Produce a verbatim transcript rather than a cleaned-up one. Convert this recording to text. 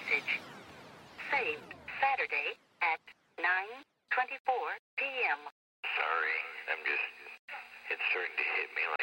message. Saved Saturday at nine twenty-four p m Sorry, I'm just, it's starting to hit me